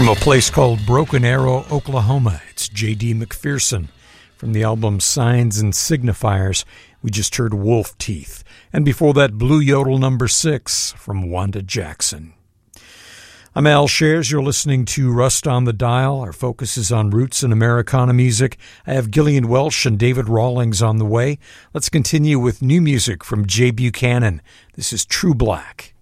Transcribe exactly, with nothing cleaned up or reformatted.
From a place called Broken Arrow, Oklahoma, it's J D McPherson. From the album Signs and Signifiers, we just heard Wolf Teeth. And before that, Blue Yodel number six from Wanda Jackson. I'm Al Shares. You're listening to Rust on the Dial. Our focus is on roots and Americana music. I have Gillian Welch and David Rawlings on the way. Let's continue with new music from Jay Buchanan. This is True Black.